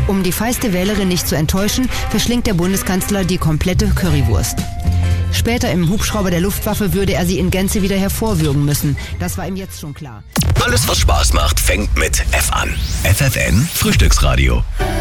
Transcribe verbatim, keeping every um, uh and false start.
Um die feiste Wählerin nicht zu enttäuschen, verschlingt der Bundeskanzler die komplette Currywurst. Später im Hubschrauber der Luftwaffe würde er sie in Gänze wieder hervorwürgen müssen. Das war ihm jetzt schon klar. Alles, was Spaß macht, fängt mit F an. F F N Frühstücksradio.